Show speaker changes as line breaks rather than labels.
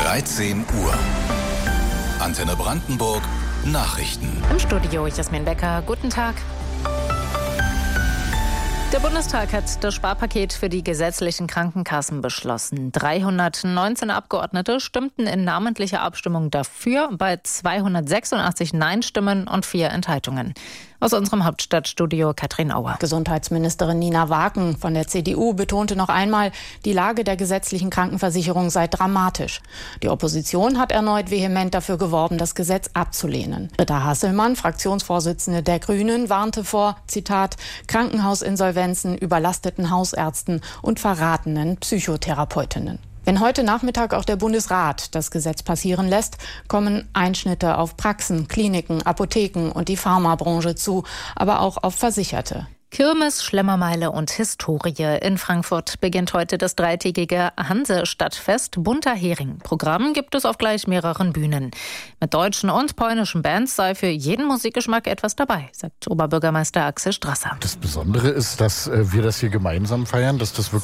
13 Uhr. Antenne Brandenburg. Nachrichten.
Im Studio Jasmin Becker. Guten Tag. Der Bundestag hat das Sparpaket für die gesetzlichen Krankenkassen beschlossen. 319 Abgeordnete stimmten in namentlicher Abstimmung dafür, bei 286 Nein-Stimmen und 4 Enthaltungen. Aus unserem Hauptstadtstudio Katrin Auer.
Gesundheitsministerin Nina Waken von der CDU betonte noch einmal, die Lage der gesetzlichen Krankenversicherung sei dramatisch. Die Opposition hat erneut vehement dafür geworben, das Gesetz abzulehnen. Britta Hasselmann, Fraktionsvorsitzende der Grünen, warnte vor, Zitat, Krankenhausinsolvenzen, überlasteten Hausärzten und verratenen Psychotherapeutinnen. Wenn heute Nachmittag auch der Bundesrat das Gesetz passieren lässt, kommen Einschnitte auf Praxen, Kliniken, Apotheken und die Pharmabranche zu, aber auch auf Versicherte.
Kirmes, Schlemmermeile und Historie. In Frankfurt beginnt heute das dreitägige Hanse-Stadtfest Bunter Hering. Programm gibt es auf gleich mehreren Bühnen. Mit deutschen und polnischen Bands sei für jeden Musikgeschmack etwas dabei, sagt Oberbürgermeister Axel Strasser.
Das Besondere ist, dass wir das hier gemeinsam feiern, dass das wirklich